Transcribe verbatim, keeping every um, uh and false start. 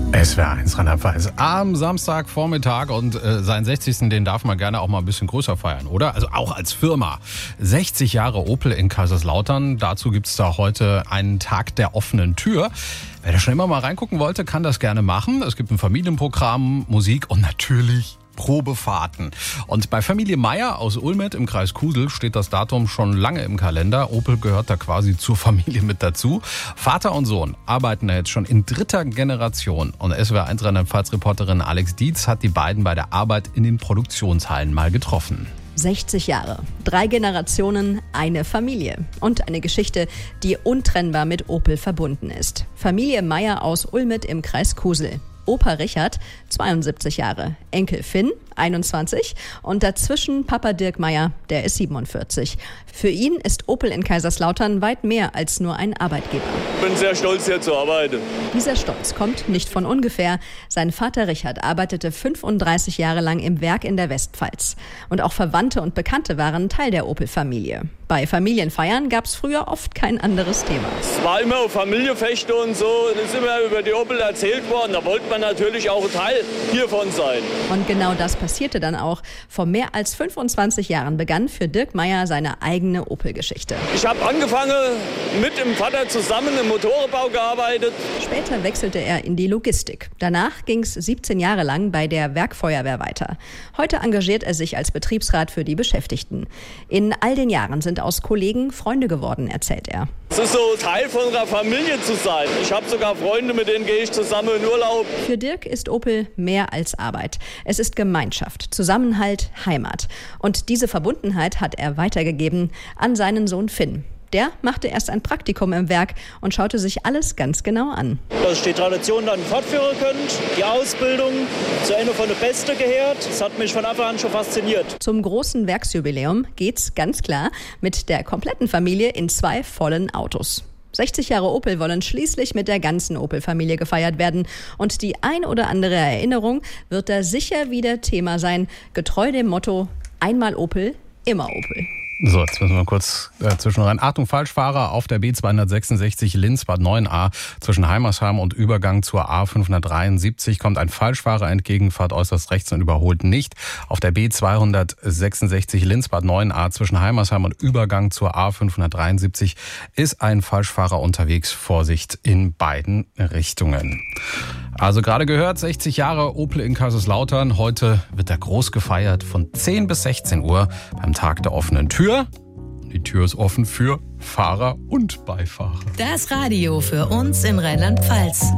S W R eins Rheinland-Pfalz am Samstagvormittag und äh, seinen sechzigsten den darf man gerne auch mal ein bisschen größer feiern, oder? Also auch als Firma. sechzig Jahre Opel in Kaiserslautern. Dazu gibt's da heute einen Tag der offenen Tür. Wer da schon immer mal reingucken wollte, kann das gerne machen. Es gibt ein Familienprogramm, Musik und natürlich Probefahrten. Und bei Familie Meier aus Ulmet im Kreis Kusel steht das Datum schon lange im Kalender. Opel gehört da quasi zur Familie mit dazu. Vater und Sohn arbeiten da jetzt schon in dritter Generation. Und S W R eins Rheinland-Pfalz-Reporterin Alex Dietz hat die beiden bei der Arbeit in den Produktionshallen mal getroffen. sechzig Jahre, drei Generationen, eine Familie und eine Geschichte, die untrennbar mit Opel verbunden ist. Familie Meier aus Ulmet im Kreis Kusel. Opa Richard, zweiundsiebzig Jahre, Enkel Finn, einundzwanzig und dazwischen Papa Dirk Meier, der ist siebenundvierzig. Für ihn ist Opel in Kaiserslautern weit mehr als nur ein Arbeitgeber. Ich bin sehr stolz, hier zu arbeiten. Dieser Stolz kommt nicht von ungefähr. Sein Vater Richard arbeitete fünfunddreißig Jahre lang im Werk in der Westpfalz. Und auch Verwandte und Bekannte waren Teil der Opel-Familie. Bei Familienfeiern gab es früher oft kein anderes Thema. Es war immer auf Familienfeste und so, das ist immer über die Opel erzählt worden. Da wollte man natürlich auch Teil hiervon sein. Und genau das passierte dann auch. Vor mehr als fünfundzwanzig Jahren begann für Dirk Meier seine eigene Opel-Geschichte. Ich habe angefangen, mit dem Vater zusammen im Motorenbau gearbeitet. Später wechselte er in die Logistik. Danach ging es siebzehn Jahre lang bei der Werkfeuerwehr weiter. Heute engagiert er sich als Betriebsrat für die Beschäftigten. In all den Jahren sind aus Kollegen Freunde geworden, erzählt er. Es ist so Teil von einer Familie zu sein. Ich habe sogar Freunde, mit denen gehe ich zusammen in Urlaub. Für Dirk ist Opel mehr als Arbeit. Es ist Gemeinschaft, Zusammenhalt, Heimat. Und diese Verbundenheit hat er weitergegeben an seinen Sohn Finn. Der machte erst ein Praktikum im Werk und schaute sich alles ganz genau an. Dass ich die Tradition dann fortführen könnte, die Ausbildung zu einer von der Beste gehört, das hat mich von Anfang an schon fasziniert. Zum großen Werksjubiläum geht's ganz klar mit der kompletten Familie in zwei vollen Autos. sechzig Jahre Opel wollen schließlich mit der ganzen Opel-Familie gefeiert werden. Und die ein oder andere Erinnerung wird da sicher wieder Thema sein. Getreu dem Motto, einmal Opel, immer Opel. So, jetzt müssen wir kurz äh, zwischen rein. Achtung, Falschfahrer auf der B zweihundertsechsundsechzig Linz-Bad neun a zwischen Heimersheim und Übergang zur A fünfhundertdreiundsiebzig kommt ein Falschfahrer entgegen, fahrt äußerst rechts und überholt nicht. Auf der B zweihundertsechsundsechzig Linz-Bad neun a zwischen Heimersheim und Übergang zur A fünfhundertdreiundsiebzig ist ein Falschfahrer unterwegs. Vorsicht in beiden Richtungen. Also gerade gehört, sechzig Jahre Opel in Kaiserslautern. Heute wird er groß gefeiert von zehn bis sechzehn Uhr beim Tag der offenen Tür. Die Tür ist offen für Fahrer und Beifahrer. Das Radio für uns in Rheinland-Pfalz.